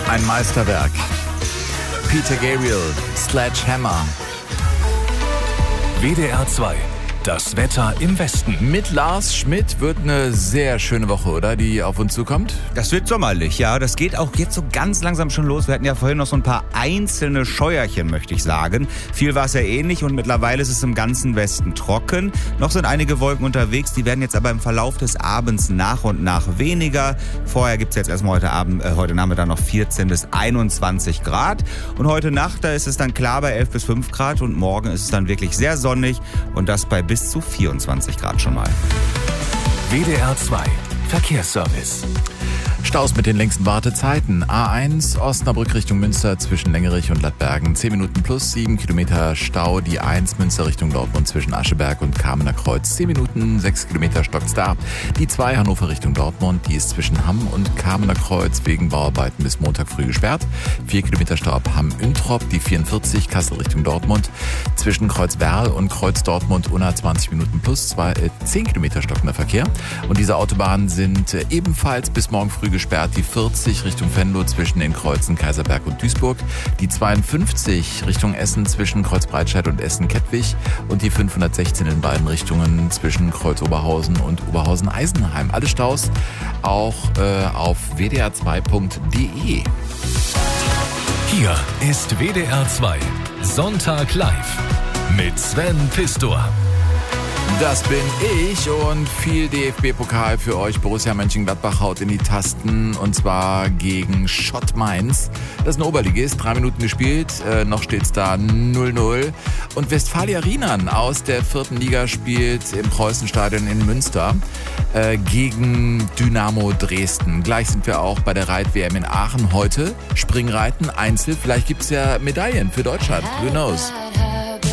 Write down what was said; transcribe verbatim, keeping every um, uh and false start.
Ein Meisterwerk. Peter Gabriel, Sledgehammer. W D R zwei. Das Wetter im Westen. Mit Lars Schmidt wird eine sehr schöne Woche, oder? Die auf uns zukommt. Das wird sommerlich, ja. Das geht auch jetzt so ganz langsam schon los. Wir hatten ja vorhin noch so ein paar einzelne Scheuerchen, möchte ich sagen. Viel war es ja ähnlich und mittlerweile ist es im ganzen Westen trocken. Noch sind einige Wolken unterwegs, die werden jetzt aber im Verlauf des Abends nach und nach weniger. Vorher gibt es jetzt erstmal heute Abend, äh, heute Nachmittag noch vierzehn bis einundzwanzig Grad. Und heute Nacht, da ist es dann klar bei elf bis fünf Grad und morgen ist es dann wirklich sehr sonnig und das bei bis zu vierundzwanzig Grad schon mal. W D R zwei Verkehrsservice. Staus mit den längsten Wartezeiten. A eins Osnabrück Richtung Münster zwischen Längerich und Lattbergen. zehn Minuten plus sieben Kilometer Stau. Die eins Münster Richtung Dortmund zwischen Ascheberg und Kamener Kreuz. zehn Minuten, sechs Kilometer stockt's da. Die zwei Hannover Richtung Dortmund. Die ist zwischen Hamm und Kamener Kreuz wegen Bauarbeiten bis Montag früh gesperrt. vier Kilometer Stau ab Hamm-Üntrop. Die vierundvierzig Kassel Richtung Dortmund. Zwischen Kreuzwerl und Kreuz Dortmund unter zwanzig Minuten plus zwei, äh, zehn Kilometer stockender Verkehr. Und diese Autobahnen sind äh, ebenfalls bis morgen früh gesperrt. Die vierzig Richtung Venlo zwischen den Kreuzen Kaiserberg und Duisburg. Die zweiundfünfzig Richtung Essen zwischen Kreuz Breitscheid und Essen-Kettwig. Und die fünfhundertsechzehn in beiden Richtungen zwischen Kreuz Oberhausen und Oberhausen-Eisenheim. Alle Staus auch äh, auf w d r zwei punkt d e. Hier ist W D R zwei Sonntag live mit Sven Pistor. Das bin ich und viel D F B-Pokal für euch. Borussia Mönchengladbach haut in die Tasten und zwar gegen Schott Mainz. Das ist ein Oberligist, drei Minuten gespielt, äh, noch steht's da null null. Und Westfalia Riemann aus der vierten Liga spielt im Preußenstadion in Münster äh, gegen Dynamo Dresden. Gleich sind wir auch bei der Reit-W M in Aachen heute. Springreiten, Einzel, vielleicht gibt's ja Medaillen für Deutschland, who knows.